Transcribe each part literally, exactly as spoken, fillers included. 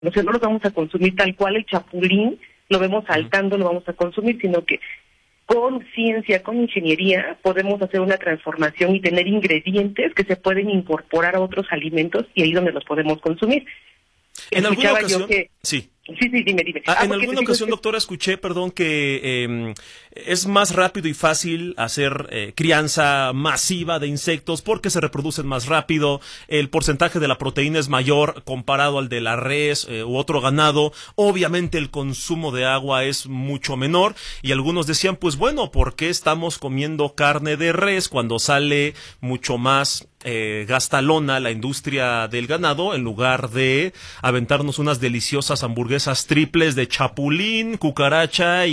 O sea, no los vamos a consumir tal cual el chapulín, lo vemos saltando, lo vamos a consumir, sino que con ciencia, con ingeniería, podemos hacer una transformación y tener ingredientes que se pueden incorporar a otros alimentos y ahí es donde los podemos consumir. En alguna Escuchaba ocasión, yo que... sí. Sí, sí, dime, dime. Ah, Ah, en porque alguna te digo ocasión, que- doctora, escuché, perdón, que eh, es más rápido y fácil hacer eh, crianza masiva de insectos porque se reproducen más rápido, el porcentaje de la proteína es mayor comparado al de la res eh, u otro ganado, obviamente el consumo de agua es mucho menor y algunos decían, pues bueno, ¿por qué estamos comiendo carne de res cuando sale mucho más eh, gastalona la industria del ganado en lugar de aventarnos unas deliciosas hamburguesas triples de chapulín, cucaracha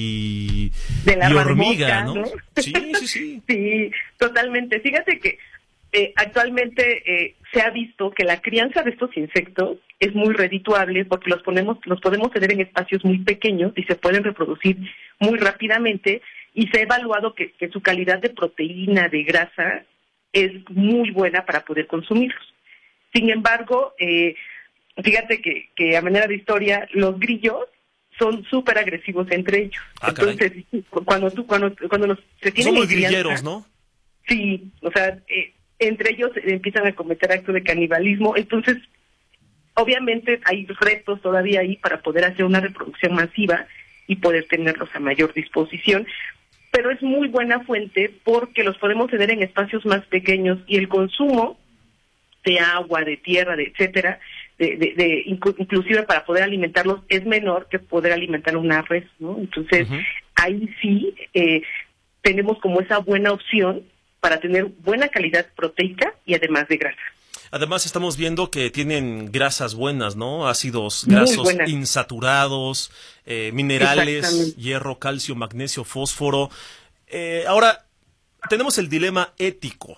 y, de la y marmota, hormiga, ¿no? ¿no? Sí, sí, sí. Sí, totalmente. Fíjate que eh, actualmente eh, se ha visto que la crianza de estos insectos es muy redituable porque los ponemos, los podemos tener en espacios muy pequeños y se pueden reproducir muy rápidamente y se ha evaluado que, que su calidad de proteína, de grasa, es muy buena para poder consumirlos. Sin embargo, eh, fíjate que, que a manera de historia, los grillos son súper agresivos entre ellos. Ah, caray. Entonces, cuando tú, cuando, cuando los se tienen Son muy en crianza, grilleros, ¿no? sí, o sea, eh, entre ellos empiezan a cometer actos de canibalismo. Entonces, obviamente hay retos todavía ahí para poder hacer una reproducción masiva y poder tenerlos a mayor disposición. Pero es muy buena fuente porque los podemos tener en espacios más pequeños y el consumo de agua, de tierra, de etcétera, de, de, de inclu- inclusive para poder alimentarlos es menor que poder alimentar una res, ¿no? Entonces, uh-huh. ahí sí eh, tenemos como esa buena opción para tener buena calidad proteica y además de grasa. Además estamos viendo que tienen grasas buenas, ¿no? Ácidos grasos insaturados, eh, minerales, hierro, calcio, magnesio, fósforo. Eh, ahora, tenemos el dilema ético.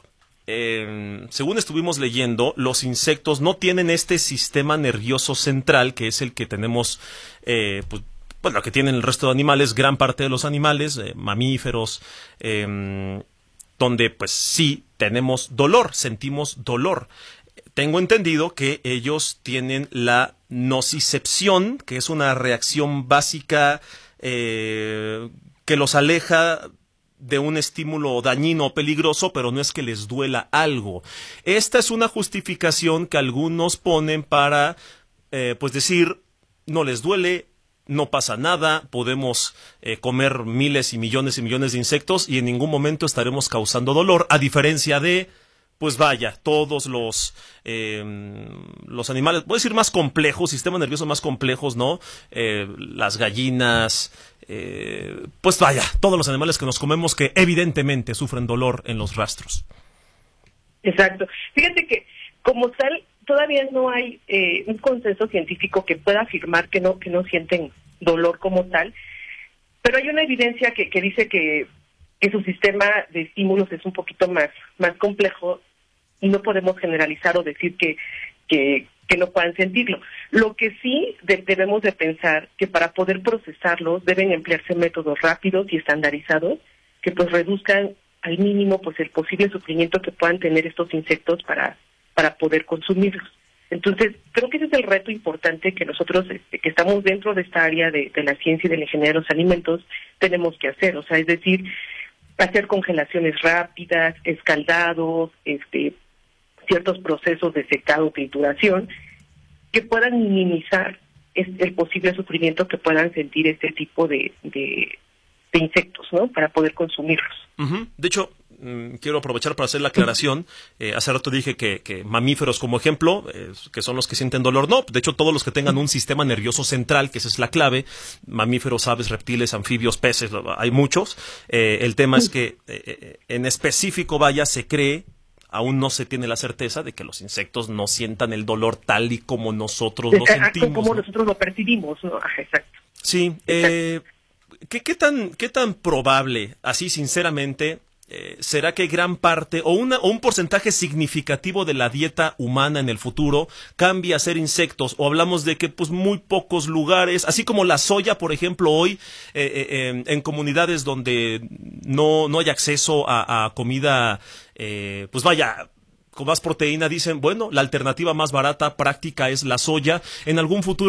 Eh, según estuvimos leyendo, los insectos no tienen este sistema nervioso central, que es el que tenemos, eh, pues, bueno, que tienen el resto de animales, gran parte de los animales, eh, mamíferos, eh, donde pues sí tenemos dolor, sentimos dolor. Tengo entendido que ellos tienen la nocicepción, que es una reacción básica eh, que los aleja de un estímulo dañino o peligroso, pero no es que les duela algo. Esta es una justificación que algunos ponen para, eh, pues decir, no les duele, no pasa nada, podemos eh, comer miles y millones y millones de insectos y en ningún momento estaremos causando dolor, a diferencia de, pues vaya, todos los eh, los animales, voy a decir más complejos, sistemas nerviosos más complejos, ¿no? Eh, las gallinas, eh, pues vaya, todos los animales que nos comemos que evidentemente sufren dolor en los rastros. Exacto. Fíjate que como tal todavía no hay eh, un consenso científico que pueda afirmar que no que no sienten dolor como tal, pero hay una evidencia que, que dice que, que su sistema de estímulos es un poquito más más complejo y no podemos generalizar o decir que, que, que no puedan sentirlo. Lo que sí de, debemos de pensar que para poder procesarlos deben emplearse métodos rápidos y estandarizados que pues reduzcan al mínimo pues el posible sufrimiento que puedan tener estos insectos para, para poder consumirlos. Entonces, creo que ese es el reto importante que nosotros, este, que estamos dentro de esta área de, de la ciencia y de la ingeniería de los alimentos, tenemos que hacer. O sea, es decir, hacer congelaciones rápidas, escaldados, este ciertos procesos de secado, trituración, que puedan minimizar el posible sufrimiento que puedan sentir este tipo de, de, de insectos, ¿no? Para poder consumirlos. Uh-huh. De hecho, mmm, quiero aprovechar para hacer la aclaración. Eh, hace rato dije que, que mamíferos como ejemplo, eh, que son los que sienten dolor. No, de hecho todos los que tengan un sistema nervioso central, que esa es la clave, mamíferos, aves, reptiles, anfibios, peces, hay muchos. Eh, el tema es que eh, en específico, vaya, se cree, aún no se tiene la certeza de que los insectos no sientan el dolor tal y como nosotros lo sentimos. Como ¿no? nosotros lo percibimos, ¿no? Ajá, exacto. Sí. Eh, ¿qué, qué, tan, ¿Qué tan probable, así sinceramente, eh, será que gran parte o, una, o un porcentaje significativo de la dieta humana en el futuro cambie a ser insectos? O hablamos de que pues muy pocos lugares, así como la soya, por ejemplo, hoy eh, eh, en comunidades donde no, no hay acceso a, a comida, eh, pues vaya, con más proteína, dicen, bueno, la alternativa más barata, práctica es la soya. En algún futuro